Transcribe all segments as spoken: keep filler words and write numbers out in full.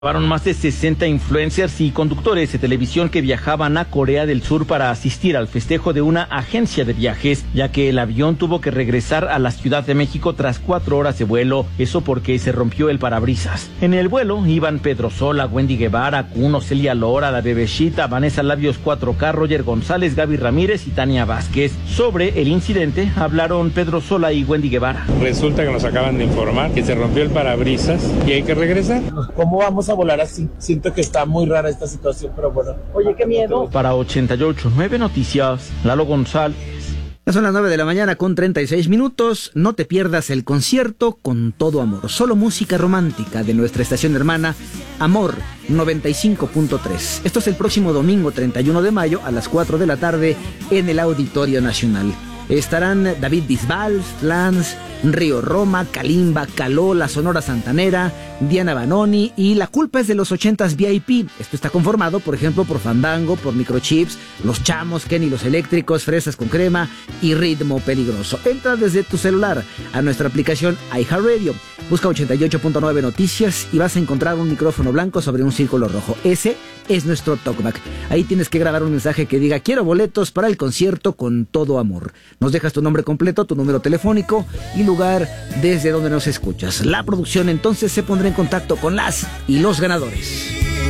Llevaron más de sesenta influencers y conductores de televisión que viajaban a Corea del Sur para asistir al festejo de una agencia de viajes, ya que el avión tuvo que regresar a la Ciudad de México tras cuatro horas de vuelo, eso porque se rompió el parabrisas. En el vuelo iban Pedro Sola, Wendy Guevara, Kuno, Celia Lora, La Bebeshita, Vanessa Labios cuatro K, Roger González, Gaby Ramírez y Tania Vázquez. Sobre el incidente hablaron Pedro Sola y Wendy Guevara. Resulta que nos acaban de informar que se rompió el parabrisas y hay que regresar. ¿Cómo vamos a volar así? Siento que está muy rara esta situación, pero bueno. Oye, qué miedo. Para ochenta y ocho punto nueve Noticias, Lalo González. Ya son las nueve de la mañana con treinta y seis minutos. No te pierdas el concierto Con Todo Amor. Solo música romántica de nuestra estación hermana Amor noventa y cinco punto tres. Esto es el próximo domingo treinta y uno de mayo a las cuatro de la tarde en el Auditorio Nacional. Estarán David Bisbal, Lance, Río Roma, Kalimba, Caló, La Sonora Santanera, Diana Banoni y La Culpa es de los ochentas V I P. Esto está conformado, por ejemplo, por Fandango, por Microchips, Los Chamos, Kenny Los Eléctricos, Fresas con Crema y Ritmo Peligroso. Entra desde tu celular a nuestra aplicación iHeartRadio. Busca ochenta y ocho punto nueve Noticias y vas a encontrar un micrófono blanco sobre un círculo rojo. Ese es nuestro talkback. Ahí tienes que grabar un mensaje que diga: quiero boletos para el concierto Con Todo Amor. Nos dejas tu nombre completo, tu número telefónico y lugar desde donde nos escuchas. La producción entonces se pondrá en contacto con las y los ganadores.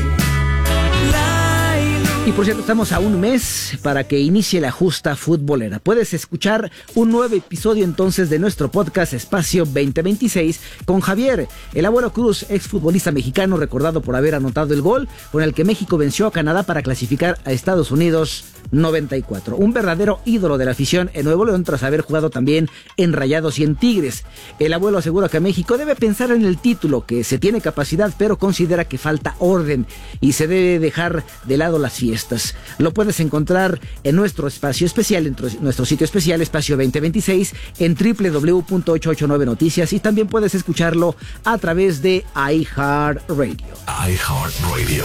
Y por cierto, estamos a un mes para que inicie la justa futbolera. Puedes escuchar un nuevo episodio entonces de nuestro podcast Espacio veinte veintiséis con Javier, el abuelo Cruz, exfutbolista mexicano recordado por haber anotado el gol con el que México venció a Canadá para clasificar a Estados Unidos noventa y cuatro. Un verdadero ídolo de la afición en Nuevo León tras haber jugado también en Rayados y en Tigres. El abuelo asegura que México debe pensar en el título, que se tiene capacidad, pero considera que falta orden y se debe dejar de lado las fiestas. Lo puedes encontrar en nuestro espacio especial, en nuestro sitio especial Espacio veinte veintiséis en doble u doble u doble u punto ochocientos ochenta y nueve Noticias y también puedes escucharlo a través de iHeartRadio. iHeartRadio.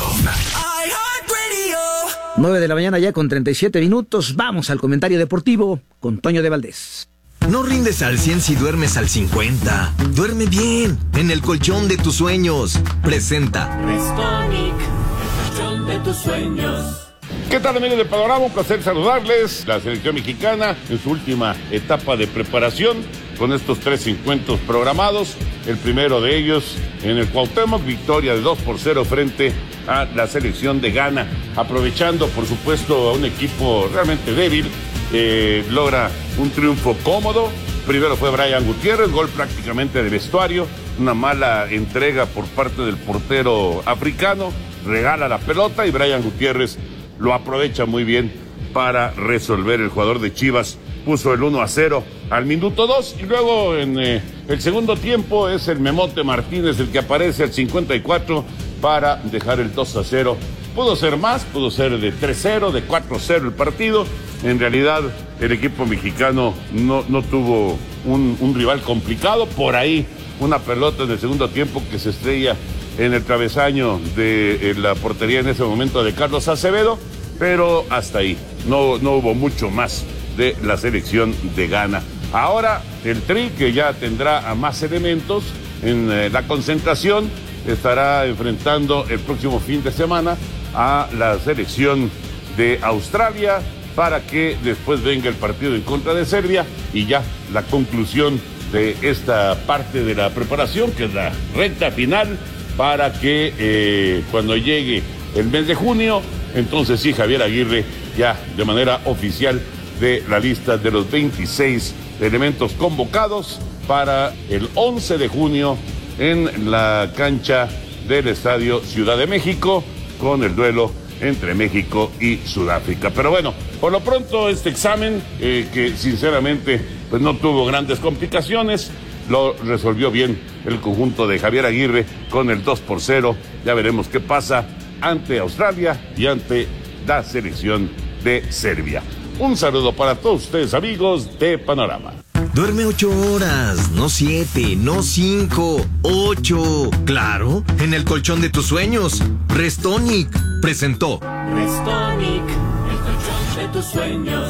nueve de la mañana ya con treinta y siete minutos. Vamos al comentario deportivo con Toño de Valdés. No rindes al cien si duermes al cincuenta. Duerme bien en el colchón de tus sueños. Presenta Restonic, el colchón de tus sueños. ¿Qué tal, amigos de Panorama? Un placer saludarles. La selección mexicana en su última etapa de preparación con estos tres encuentros programados. El primero de ellos en el Cuauhtémoc, victoria de dos por cero frente a la selección de Ghana. Aprovechando, por supuesto, a un equipo realmente débil, eh, logra un triunfo cómodo. Primero fue Brian Gutiérrez, gol prácticamente de vestuario. Una mala entrega por parte del portero africano. Regala la pelota y Brian Gutiérrez lo aprovecha muy bien para resolver. El jugador de Chivas puso el uno a cero al minuto dos y luego en eh, el segundo tiempo es el Memote Martínez el que aparece al cincuenta y cuatro para dejar el dos a cero. Pudo ser más, pudo ser de tres cero, de cuatro cero el partido. En realidad el equipo mexicano no, no tuvo un, un rival complicado. Por ahí una pelota en el segundo tiempo que se estrella en el travesaño de la portería en ese momento de Carlos Acevedo, pero hasta ahí, no, no hubo mucho más de la selección de Ghana. Ahora el Tri, que ya tendrá a más elementos en eh, la concentración, estará enfrentando el próximo fin de semana a la selección de Australia para que después venga el partido en contra de Serbia y ya la conclusión de esta parte de la preparación, que es la recta final, para que eh, cuando llegue el mes de junio, entonces sí, Javier Aguirre ya de manera oficial de la lista de los veintiséis elementos convocados para el once de junio en la cancha del Estadio Ciudad de México con el duelo entre México y Sudáfrica. Pero bueno, por lo pronto este examen eh, que sinceramente pues no tuvo grandes complicaciones, lo resolvió bien el conjunto de Javier Aguirre con el dos por cero. Ya veremos qué pasa ante Australia y ante la selección de Serbia. Un saludo para todos ustedes, amigos de Panorama. Duerme ocho horas, no siete, no cinco, ocho. Claro, en el colchón de tus sueños. Restonic presentó Restonic, el colchón de tus sueños.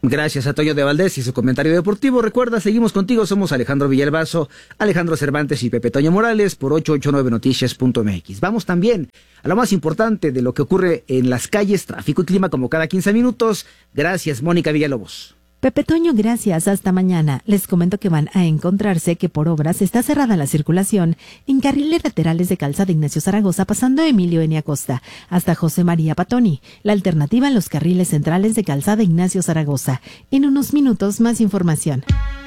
Gracias a Toño de Valdés y su comentario deportivo. Recuerda, seguimos contigo, somos Alejandro Villalbazo, Alejandro Cervantes y Pepe Toño Morales por ochocientos ochenta y nueve noticias punto m x. Vamos también a lo más importante de lo que ocurre en las calles, tráfico y clima como cada quince minutos. Gracias, Mónica Villalobos. Pepe Toño, gracias. Hasta mañana. Les comento que van a encontrarse que por obras está cerrada la circulación en carriles laterales de Calzada Ignacio Zaragoza, pasando Emilio N. Acosta hasta José María Patoni. La alternativa en los carriles centrales de Calzada Ignacio Zaragoza. En unos minutos, más información.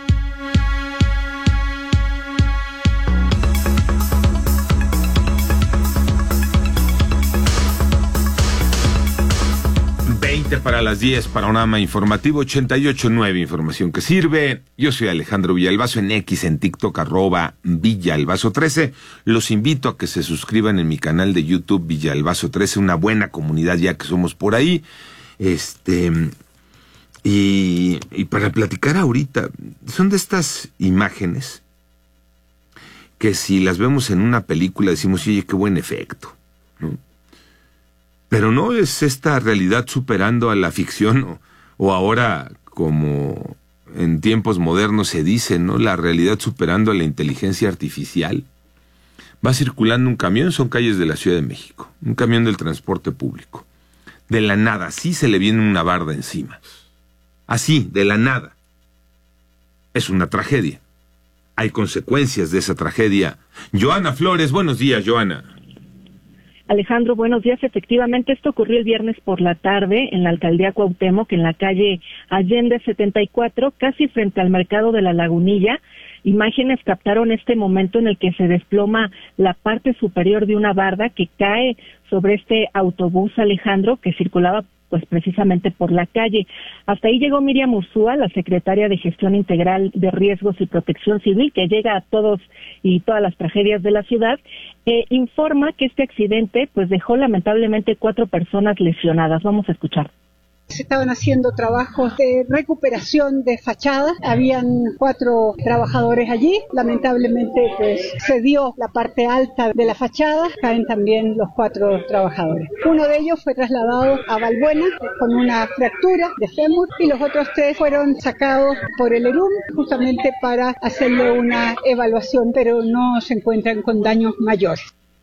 veinte para las diez, panorama informativo ochenta y ocho punto nueve, información que sirve. Yo soy Alejandro Villalbazo, en X, en TikTok, arroba Villalbazo trece. Los invito a que se suscriban en mi canal de YouTube Villalbazo trece, una buena comunidad ya que somos por ahí. Este, y, y para platicar ahorita, son de estas imágenes que si las vemos en una película decimos, oye, qué buen efecto, ¿no? Pero no es esta realidad superando a la ficción, o, o ahora, como en tiempos modernos se dice, ¿no? La realidad superando a la inteligencia artificial. Va circulando un camión, son calles de la Ciudad de México, un camión del transporte público. De la nada, así se le viene una barda encima. Así, de la nada. Es una tragedia. Hay consecuencias de esa tragedia. Joana Flores, buenos días, Joana. Alejandro, buenos días. Efectivamente, esto ocurrió el viernes por la tarde en la alcaldía Cuauhtémoc, en la calle Allende setenta y cuatro, casi frente al mercado de la Lagunilla. Imágenes captaron este momento en el que se desploma la parte superior de una barda que cae sobre este autobús, Alejandro, que circulaba pues precisamente por la calle. Hasta ahí llegó Miriam Ursúa, la secretaria de Gestión Integral de Riesgos y Protección Civil, que llega a todos y todas las tragedias de la ciudad. Eh, informa que este accidente pues dejó lamentablemente cuatro personas lesionadas. Vamos a escuchar. Se estaban haciendo trabajos de recuperación de fachadas, habían cuatro trabajadores allí, lamentablemente pues se dio la parte alta de la fachada, caen también los cuatro trabajadores. Uno de ellos fue trasladado a Valbuena con una fractura de fémur y los otros tres fueron sacados por el ERUM justamente para hacerle una evaluación, pero no se encuentran con daños mayores.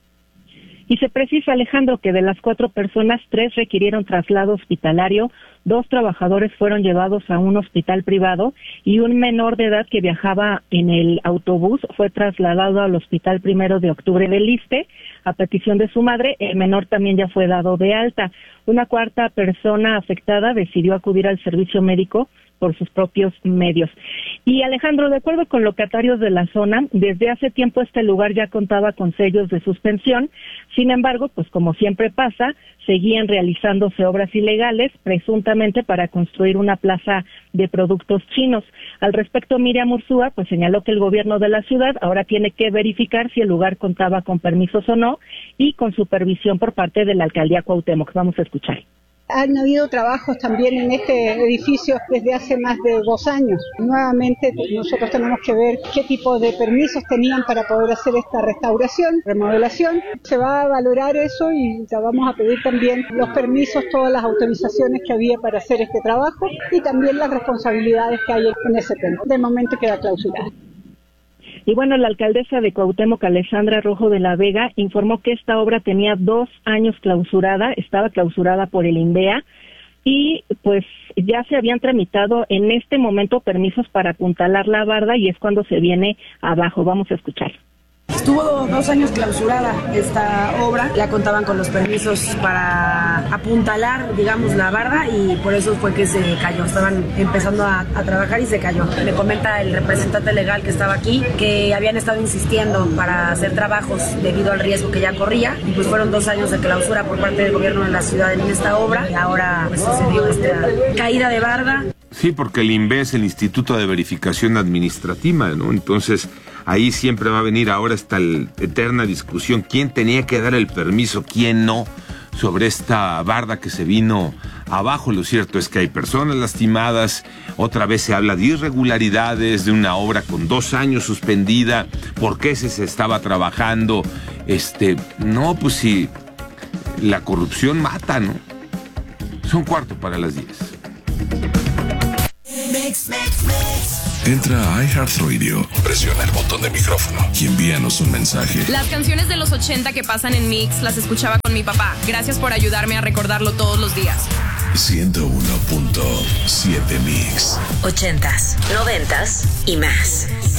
Y se precisa, Alejandro, que de las cuatro personas, tres requirieron traslado hospitalario, dos trabajadores fueron llevados a un hospital privado y un menor de edad que viajaba en el autobús fue trasladado al Hospital Primero de Octubre del Iste a petición de su madre. El menor también ya fue dado de alta. Una cuarta persona afectada decidió acudir al servicio médico por sus propios medios. Y Alejandro, de acuerdo con locatarios de la zona, desde hace tiempo este lugar ya contaba con sellos de suspensión. Sin embargo, pues como siempre pasa, seguían realizándose obras ilegales, presuntamente para construir una plaza de productos chinos. Al respecto, Miriam Ursúa pues señaló que el gobierno de la ciudad ahora tiene que verificar si el lugar contaba con permisos o no y con supervisión por parte de la alcaldía Cuauhtémoc. Vamos a escuchar. Han habido trabajos también en este edificio desde hace más de dos años. Nuevamente nosotros tenemos que ver qué tipo de permisos tenían para poder hacer esta restauración, remodelación. Se va a valorar eso y vamos a pedir también los permisos, todas las autorizaciones que había para hacer este trabajo y también las responsabilidades que hay en ese tema. De momento queda clausurada. Y bueno, la alcaldesa de Cuauhtémoc, Alessandra Rojo de la Vega, informó que esta obra tenía dos años clausurada, estaba clausurada por el INVEA, y pues ya se habían tramitado en este momento permisos para apuntalar la barda y es cuando se viene abajo. Vamos a escuchar. Estuvo dos años clausurada esta obra, ya contaban con los permisos para apuntalar, digamos, la barda y por eso fue que se cayó. Estaban empezando a, a trabajar y se cayó. Me comenta el representante legal que estaba aquí que habían estado insistiendo para hacer trabajos debido al riesgo que ya corría y pues fueron dos años de clausura por parte del gobierno de la ciudad en esta obra y ahora pues sucedió esta caída de barda. Sí, porque el INVE es el Instituto de Verificación Administrativa, ¿no? Entonces, ahí siempre va a venir ahora esta eterna discusión, quién tenía que dar el permiso, quién no, sobre esta barda que se vino abajo. Lo cierto es que hay personas lastimadas, otra vez se habla de irregularidades, de una obra con dos años suspendida, ¿por qué se, se estaba trabajando? Este, no, pues sí, la corrupción mata, ¿no? Son cuarto para las diez. Mix, mix, mix. Entra a iHeartRadio, presiona el botón de micrófono y envíanos un mensaje. Las canciones de los ochenta que pasan en Mix las escuchaba con mi papá. Gracias por ayudarme a recordarlo todos los días. ciento uno punto siete Mix. Ochentas, noventas y más.